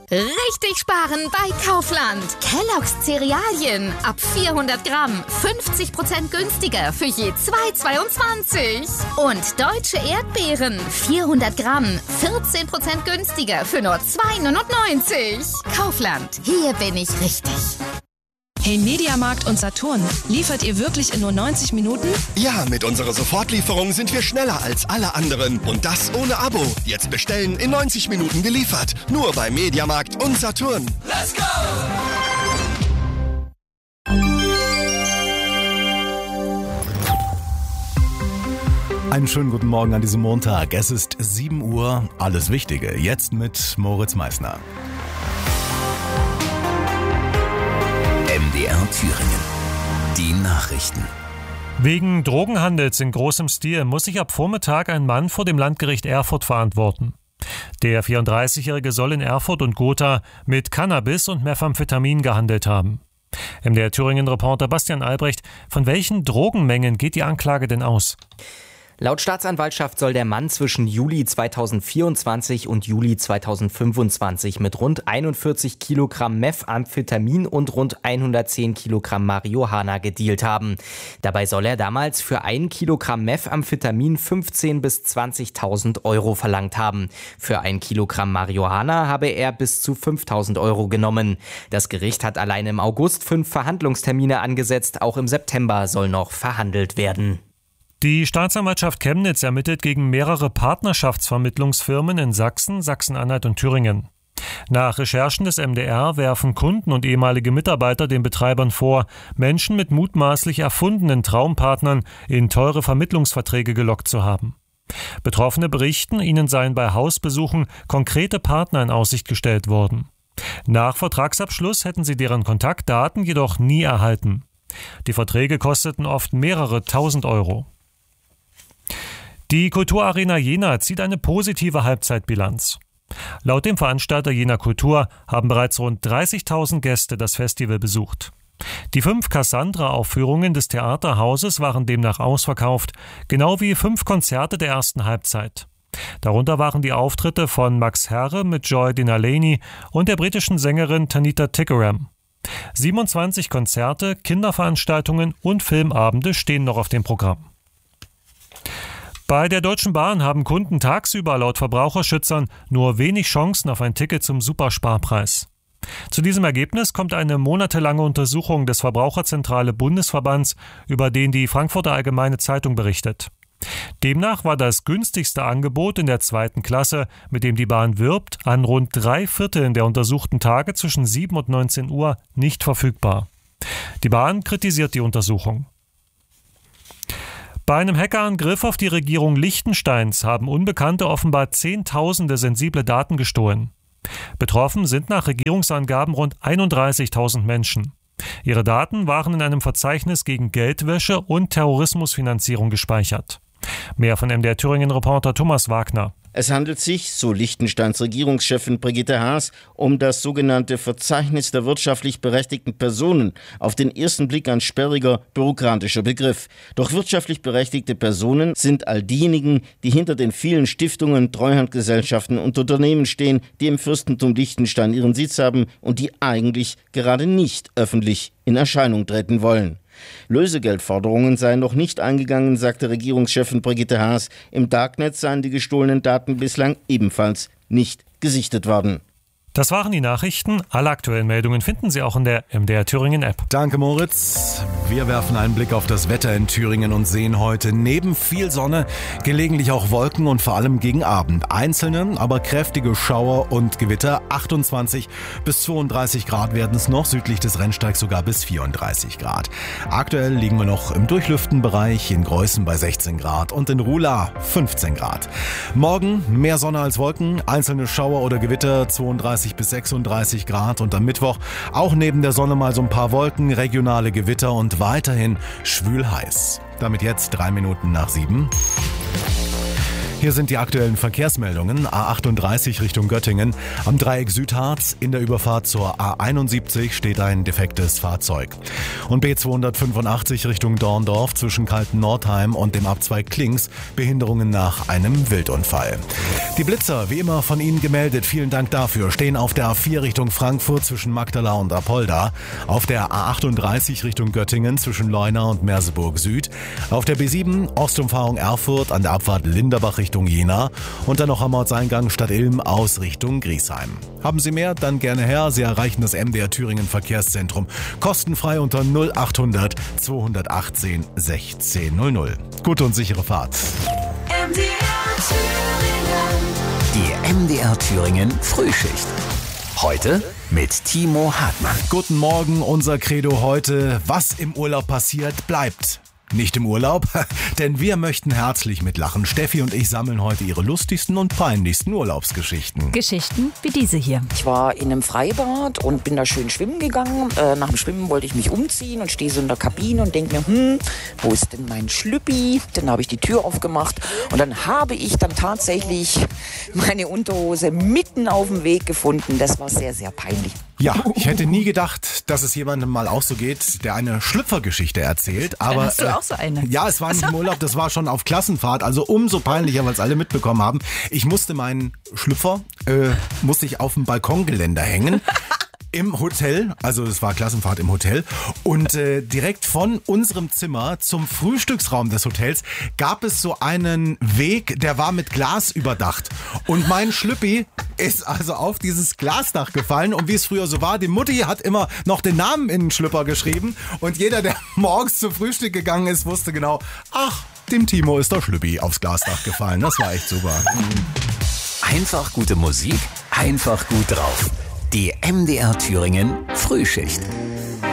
Richtig sparen bei Kaufland. Kellogg's Cerealien ab 400 Gramm 50% günstiger für je 2,22. Und deutsche Erdbeeren 400 Gramm 14% günstiger für nur 2,99. Kaufland, hier bin ich richtig. Hey, Mediamarkt und Saturn, liefert ihr wirklich in nur 90 Minuten? Ja, mit unserer Sofortlieferung sind wir schneller als alle anderen. Und das ohne Abo. Jetzt bestellen, in 90 Minuten geliefert. Nur bei Mediamarkt und Saturn. Let's go! Einen schönen guten Morgen an diesem Montag. Es ist 7 Uhr. Alles Wichtige jetzt mit Moritz Meissner. MDR Thüringen. Die Nachrichten. Wegen Drogenhandels in großem Stil muss sich ab Vormittag ein Mann vor dem Landgericht Erfurt verantworten. Der 34-Jährige soll in Erfurt und Gotha mit Cannabis und Methamphetamin gehandelt haben. MDR Thüringen-Reporter Bastian Albrecht, von welchen Drogenmengen geht die Anklage denn aus? Laut Staatsanwaltschaft soll der Mann zwischen Juli 2024 und Juli 2025 mit rund 41 Kilogramm Methamphetamin und rund 110 Kilogramm Marihuana gedealt haben. Dabei soll er damals für 1 Kilogramm Methamphetamin 15.000 bis 20.000 Euro verlangt haben. Für 1 Kilogramm Marihuana habe er bis zu 5.000 Euro genommen. Das Gericht hat allein im August 5 Verhandlungstermine angesetzt. Auch im September soll noch verhandelt werden. Die Staatsanwaltschaft Chemnitz ermittelt gegen mehrere Partnerschaftsvermittlungsfirmen in Sachsen, Sachsen-Anhalt und Thüringen. Nach Recherchen des MDR werfen Kunden und ehemalige Mitarbeiter den Betreibern vor, Menschen mit mutmaßlich erfundenen Traumpartnern in teure Vermittlungsverträge gelockt zu haben. Betroffene berichten, ihnen seien bei Hausbesuchen konkrete Partner in Aussicht gestellt worden. Nach Vertragsabschluss hätten sie deren Kontaktdaten jedoch nie erhalten. Die Verträge kosteten oft mehrere tausend Euro. Die Kulturarena Jena zieht eine positive Halbzeitbilanz. Laut dem Veranstalter Jena Kultur haben bereits rund 30.000 Gäste das Festival besucht. Die 5 Cassandra-Aufführungen des Theaterhauses waren demnach ausverkauft, genau wie 5 Konzerte der ersten Halbzeit. Darunter waren die Auftritte von Max Herre mit Joy Dinaleni und der britischen Sängerin Tanita Tikaram. 27 Konzerte, Kinderveranstaltungen und Filmabende stehen noch auf dem Programm. Bei der Deutschen Bahn haben Kunden tagsüber laut Verbraucherschützern nur wenig Chancen auf ein Ticket zum Supersparpreis. Zu diesem Ergebnis kommt eine monatelange Untersuchung des Verbraucherzentrale Bundesverbands, über den die Frankfurter Allgemeine Zeitung berichtet. Demnach war das günstigste Angebot in der 2. Klasse, mit dem die Bahn wirbt, an rund 3/4 der untersuchten Tage zwischen 7 und 19 Uhr nicht verfügbar. Die Bahn kritisiert die Untersuchung. Bei einem Hackerangriff auf die Regierung Liechtensteins haben Unbekannte offenbar Zehntausende sensible Daten gestohlen. Betroffen sind nach Regierungsangaben rund 31.000 Menschen. Ihre Daten waren in einem Verzeichnis gegen Geldwäsche und Terrorismusfinanzierung gespeichert. Mehr von MDR Thüringen-Reporter Thomas Wagner. Es handelt sich, so Liechtensteins Regierungschefin Brigitte Haas, um das sogenannte Verzeichnis der wirtschaftlich berechtigten Personen. Auf den ersten Blick ein sperriger, bürokratischer Begriff. Doch wirtschaftlich berechtigte Personen sind all diejenigen, die hinter den vielen Stiftungen, Treuhandgesellschaften und Unternehmen stehen, die im Fürstentum Liechtenstein ihren Sitz haben und die eigentlich gerade nicht öffentlich in Erscheinung treten wollen. Lösegeldforderungen seien noch nicht eingegangen, sagte Regierungschefin Brigitte Haas. Im Darknet seien die gestohlenen Daten bislang ebenfalls nicht gesichtet worden. Das waren die Nachrichten. Alle aktuellen Meldungen finden Sie auch in der MDR Thüringen App. Danke, Moritz. Wir werfen einen Blick auf das Wetter in Thüringen und sehen heute neben viel Sonne gelegentlich auch Wolken und vor allem gegen Abend. Einzelne, aber kräftige Schauer und Gewitter. 28 bis 32 Grad werden es noch, südlich des Rennsteigs sogar bis 34 Grad. Aktuell liegen wir noch im Durchlüftenbereich, in Greußen bei 16 Grad und in Ruhla 15 Grad. Morgen mehr Sonne als Wolken, einzelne Schauer oder Gewitter 32 bis 36 Grad und am Mittwoch auch neben der Sonne mal so ein paar Wolken, regionale Gewitter und weiterhin schwül heiß. Damit jetzt 3 Minuten nach 7. Hier sind die aktuellen Verkehrsmeldungen. A38 Richtung Göttingen. Am Dreieck Südharz in der Überfahrt zur A71 steht ein defektes Fahrzeug. Und B285 Richtung Dorndorf zwischen Kalten-Nordheim und dem Abzweig Klings. Behinderungen nach einem Wildunfall. Die Blitzer, wie immer von Ihnen gemeldet, vielen Dank dafür, stehen auf der A4 Richtung Frankfurt zwischen Magdala und Apolda. Auf der A38 Richtung Göttingen zwischen Leuna und Merseburg Süd. Auf der B7 Ostumfahrung Erfurt an der Abfahrt Linderbach Richtung Jena und dann noch am Ortseingang Stadt Ilm aus Richtung Griesheim. Haben Sie mehr? Dann gerne her. Sie erreichen das MDR Thüringen Verkehrszentrum kostenfrei unter 0800 218 1600. Gute und sichere Fahrt. Die MDR Thüringen Frühschicht. Heute mit Timo Hartmann. Guten Morgen, unser Credo heute. Was im Urlaub passiert, bleibt. Nicht im Urlaub, denn wir möchten herzlich mitlachen. Steffi und ich sammeln heute ihre lustigsten und peinlichsten Urlaubsgeschichten. Geschichten wie diese hier. Ich war in einem Freibad und bin da schön schwimmen gegangen. Nach dem Schwimmen wollte ich mich umziehen und stehe so in der Kabine und denke mir, wo ist denn mein Schlüppi? Dann habe ich die Tür aufgemacht und dann habe ich dann tatsächlich meine Unterhose mitten auf dem Weg gefunden. Das war sehr, sehr peinlich. Ja, ich hätte nie gedacht, dass es jemandem mal auch so geht, der eine Schlüpfergeschichte erzählt. Aber hast du auch so eine? Ja, es war nicht im Urlaub, das war schon auf Klassenfahrt, also umso peinlicher, weil es alle mitbekommen haben. Ich musste meinen Schlüpfer auf dem Balkongeländer hängen. Im Hotel, also es war Klassenfahrt im Hotel und direkt von unserem Zimmer zum Frühstücksraum des Hotels gab es so einen Weg, der war mit Glas überdacht und mein Schlüppi ist also auf dieses Glasdach gefallen und wie es früher so war, die Mutti hat immer noch den Namen in den Schlüpper geschrieben und jeder, der morgens zum Frühstück gegangen ist, wusste genau, ach, dem Timo ist der Schlüppi aufs Glasdach gefallen, das war echt super. Einfach gute Musik, einfach gut drauf. Die MDR Thüringen Frühschicht.